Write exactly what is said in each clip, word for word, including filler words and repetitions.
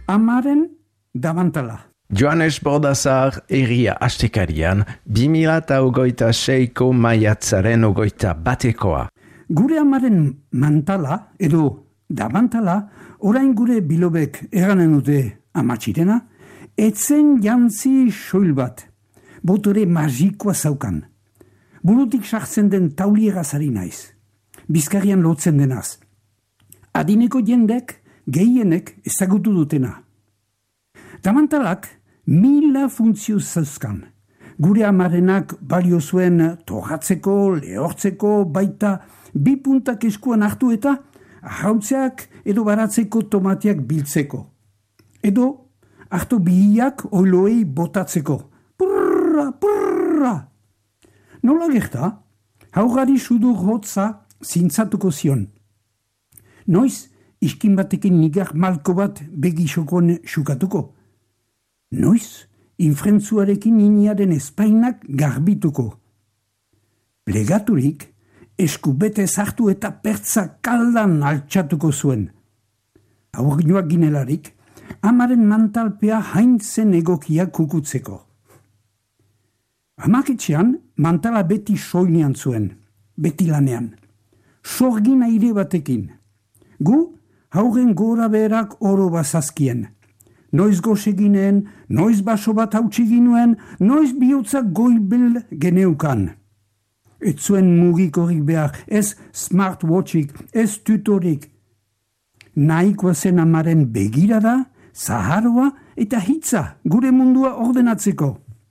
Amaren damantala. Joanes Bordazar Herria Astekarian, bi mila eta hogeita seiko maiatzaren hogeita batekoa. Gure amaren mantala, edo damantala, orain gure bilobek eranen dute amatxirena, etzen jantzi soil bat, botore magikoa zaukan. Burutik sartzen den taulieraz ari naiz, bizkarian lotzen denaz. Adineko jendek, gehienek ezagutu dutena. Damantalak mila funtzio zauzkan. Gure amarenak balio zuen torratzeko, lehortzeko, baita bi puntak eskuan hartu eta ahautzeak edo baratzeko tomatiak biltzeko. Edo hartu bihiak oiloei botatzeko. Purra, purra! Nola gerta, haugari sudur hotza zintzatuko zion. Noiz, iskin batekin nigar malko bat begisokon xukatuko. Noiz, infrentzuarekin iniaren espainak garbituko. Plegaturik, eskubete zartu eta pertza kaldan altxatuko zuen. Aurginoak ginelarik, amaren mantalpea haintzen egokia kukutzeko. Amaketxean, mantala beti soinean zuen, beti lanean. Sorgin aire batekin. Gu, hauren gora berak oro bazazkien. Noiz gozeginen, noiz baso bat hautsi ginuen, noiz bihotzak goibel geneukan. Ez zuen mugikorik behar, ez smartwatchik, ez tutorik. Nahikoa zen amaren begirada, zaharroa eta hitza gure mundua ordenatzeko.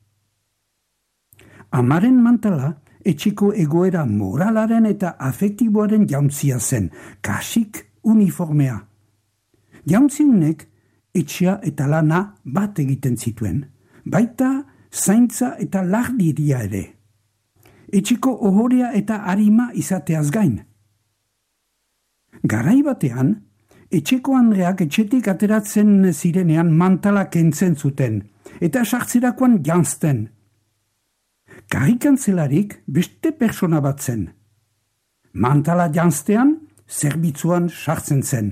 Amaren mantala etxeko egoera moralaren eta afektiboaren jauntzia zen, kasik uniformea. Jauntzionek etxea eta lana bat egiten zituen, baita zaintza eta lardiria ere. Etxeko ohorea eta arima izateaz gain. Garai batean, etxeko andreak etxetik ateratzen zirenean mantala kentzen zuten, eta sartzerakoan janzten. Karikantzelarik beste persona bat zen. Mantala janztean, zerbitzuan sartzen zen.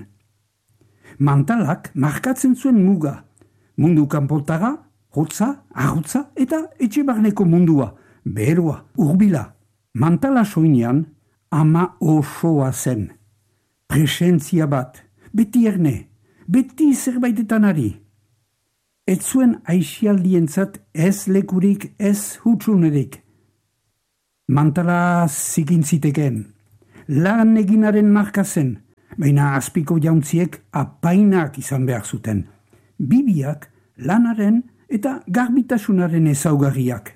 Mantalak markatzen zuen muga, mundu kanpotara, hotza, arrutza eta etxe barneko mundua, beroa, urbila. Mantala soinean ama osoa zen. Presentzia bat, beti erne, beti zerbaitetan ari. Ez zuen aixialdientzat ez lekurik, ez hutsunerik. Mantala zikin ziteken, lan eginaren marka zen, baina azpiko jauntziek apainak izan behar zuten. Bibiak, lanaren eta garbitasunaren ezaugarriak.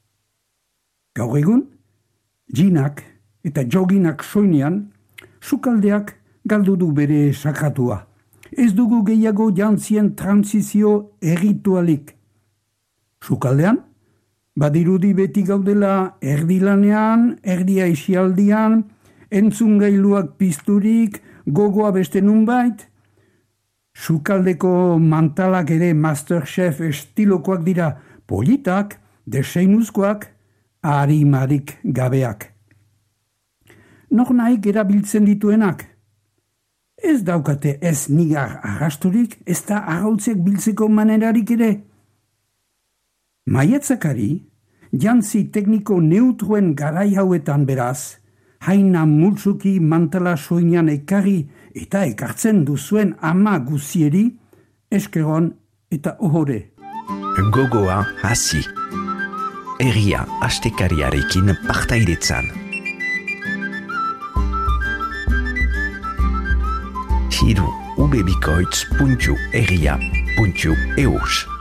Gaur egun, jinak eta joginak soinean, sukaldeak galdu du bere sakratua. Ez dugu gehiago jantzien transizio erritualik. Sukaldean, badirudi beti gaudela erdi lanean, erdi aixialdian, entzungailuak pizturik, gogoa beste nunbait. Sukaldeko mantalak ere Masterchef estilokoak dira, politak, deseinuzkoak, arimarik gabeak. Nor nahi erabiltzen dituenak? Ez daukate ez nigar arrasturik, ez da arrautzeak biltzeko manerarik ere. Maiatzakari, jantzi tekniko neutroen garai hauetan beraz, haina multzuki mantala soinean ekarri eta ekartzen duzuen ama guzieri, eskeron eta ohore. Gogoa hasi. Herria astekariarekin partaidetzan. Hiru ubebikoitz puntu herria puntu eus